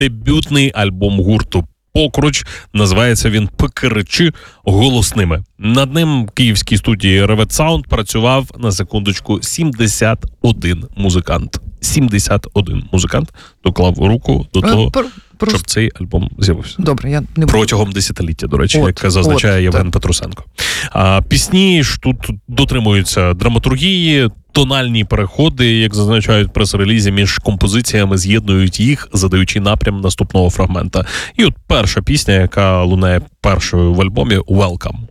дебютний альбом гурту «Покруч». Називається він «Пекаричі голосними». Над ним в київській студії Revit Sound працював, на секундочку, 71 музикант. 71 музикант доклав руку до того, щоб цей альбом з'явився. Добре, я не протягом десятиліття, до речі, як зазначає Євген Петрусенко. Пісні ж тут дотримуються драматургії, тональні переходи, як зазначають прес-релізі, між композиціями з'єднують їх, задаючи напрям наступного фрагмента. І от перша пісня, яка лунає першою в альбомі, «Welcome».